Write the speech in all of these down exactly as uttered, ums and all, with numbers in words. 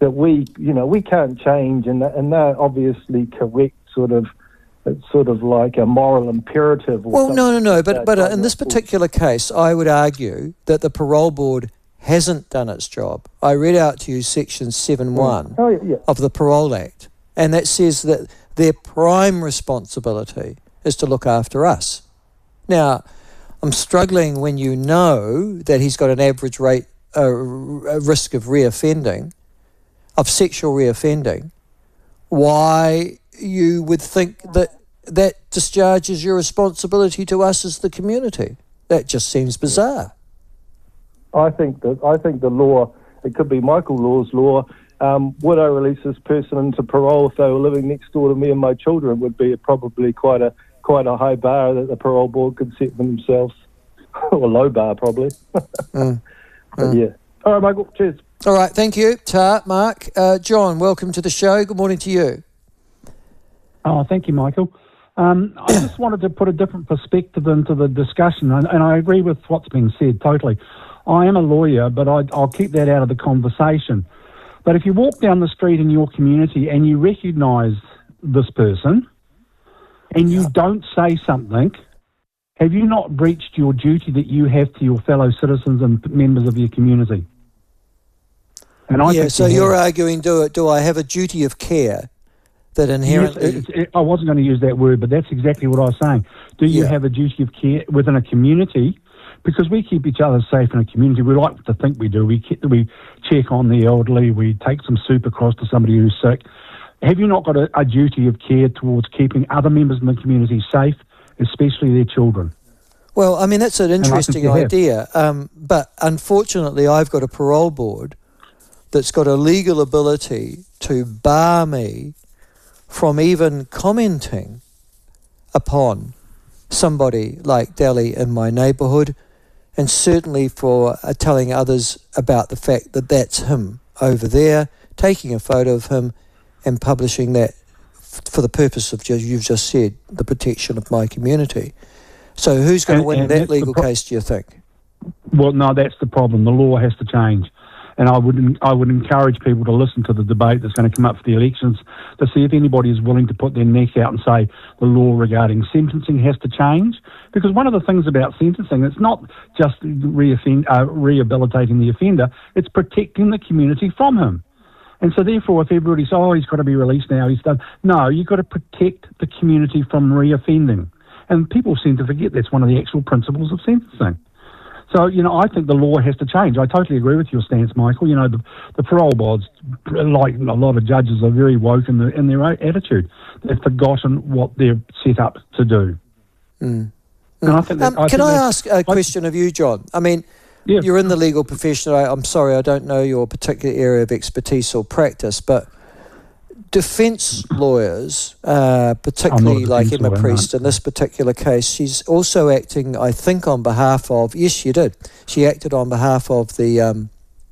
that we, you know, we can't change, and that, and they're obviously correct, sort of. It's sort of like a moral imperative. Or well, no, no, no. But but uh, in this of particular case, I would argue that the parole board hasn't done its job. I read out to you Section seven one oh, yeah, yeah. of the Parole Act, and that says that their prime responsibility is to look after us. Now, I'm struggling when you know that he's got an average rate, uh, a risk of reoffending, of sexual reoffending. Why you would think that that discharges your responsibility to us as the community? That just seems bizarre. I think that I think the law, it could be Michael Law's law. Um, would I release this person into parole if they were living next door to me and my children? Would be probably quite a quite a high bar that the parole board could set for themselves, or a low bar probably. mm. But mm. yeah. All right, Michael. Cheers. All right, thank you, Ta, Mark, uh, John. Welcome to the show. Good morning to you. Oh, thank you, Michael. Um, I just wanted to put a different perspective into the discussion, and, and I agree with what's been said totally. I am a lawyer, but I, I'll keep that out of the conversation. But if you walk down the street in your community and you recognise this person and you don't say something, have you not breached your duty that you have to your fellow citizens and members of your community? And I yeah, think so you you're have. arguing, do, do I have a duty of care that inherently... Yes, it, it, I wasn't going to use that word, but that's exactly what I was saying. Do you Yeah. have a duty of care within a community? Because we keep each other safe in a community. We like to think we do. We keep, we check on the elderly. We take some soup across to somebody who's sick. Have you not got a, a duty of care towards keeping other members in the community safe, especially their children? Well, I mean, that's an interesting you have. idea. Um, but unfortunately, I've got a parole board that's got a legal ability to bar me from even commenting upon somebody like Dally in my neighbourhood, and certainly for uh, telling others about the fact that that's him over there, taking a photo of him and publishing that f- for the purpose of, just, you've just said, the protection of my community. So who's going to And- win and that that's the legal pro- case, do you think? Well, no, that's the problem. The law has to change. And I would I would encourage people to listen to the debate that's going to come up for the elections to see if anybody is willing to put their neck out and say the law regarding sentencing has to change. Because one of the things about sentencing, it's not just re-offend, uh, rehabilitating the offender, it's protecting the community from him. And so therefore, if everybody says, oh, he's got to be released now, he's done. No, you've got to protect the community from reoffending. And people seem to forget that's one of the actual principles of sentencing. So, you know, I think the law has to change. I totally agree with your stance, Michael. You know, the, the parole boards, like a lot of judges, are very woke in, the, in their attitude. They've forgotten what they're set up to do. Mm. And I think that, um, I can think I that- ask a question of you, John? I mean, Yeah. you're in the legal profession. I, I'm sorry, I don't know your particular area of expertise or practice, but defence lawyers, uh, particularly like defence Emma lawyer, Priest no. in this particular case, she's also acting, I think, on behalf of, yes, she did. She acted on behalf of the um,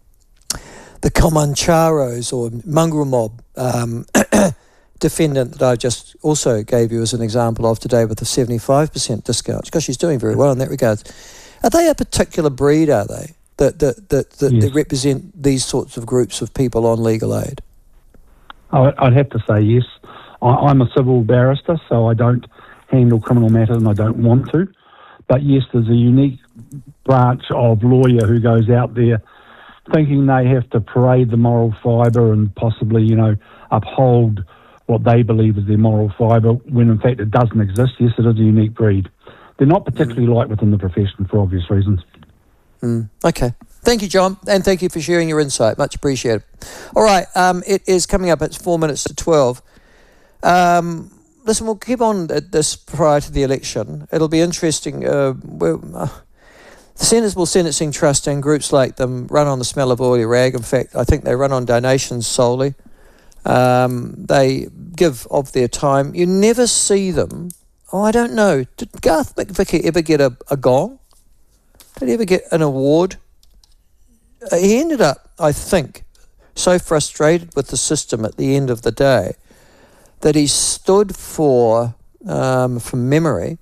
the Comancharos or mongrel mob um, defendant that I just also gave you as an example of today with the seventy-five percent discount, because she's doing very well in that regard. Are they a particular breed, are they, that, that, that, that, Yes. that represent these sorts of groups of people on legal aid? I- I'd have to say yes. I- I'm a civil barrister, so I don't handle criminal matters and I don't want to. But yes, there's a unique branch of lawyer who goes out there thinking they have to parade the moral fibre and possibly, you know, uphold what they believe is their moral fibre, when in fact it doesn't exist. Yes, it is a unique breed. They're not particularly liked within the profession for obvious reasons. Mm. Okay. Thank you, John, and thank you for sharing your insight. Much appreciated. All right, um, it is coming up. It's four minutes to twelve. Um, listen, we'll keep on at this prior to the election. It'll be interesting. Uh, we're, uh, the Sensible Sentencing Trust and groups like them run on the smell of oily rag. In fact, I think they run on donations solely. Um, they give of their time. You never see them. Oh, I don't know. Did Garth McVicker ever get a, a gong? Did he ever get an award? Uh, he ended up, I think, so frustrated with the system at the end of the day that he stood for, um, from memory,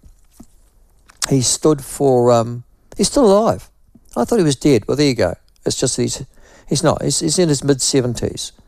he stood for, um, he's still alive. I thought he was dead. Well, there you go. It's just that he's, he's not. He's, he's in his mid-seventies.